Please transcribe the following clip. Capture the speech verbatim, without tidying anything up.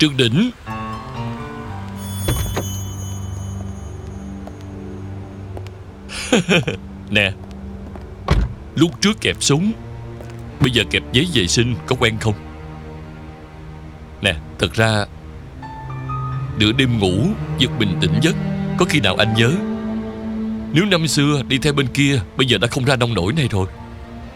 Trương Đỉnh. Nè, lúc trước kẹp súng, bây giờ kẹp giấy vệ sinh, có quen không? Nè, thật ra nửa đêm ngủ giật mình tỉnh giấc, có khi nào anh nhớ? Nếu năm xưa đi theo bên kia, bây giờ đã không ra nông nổi này rồi.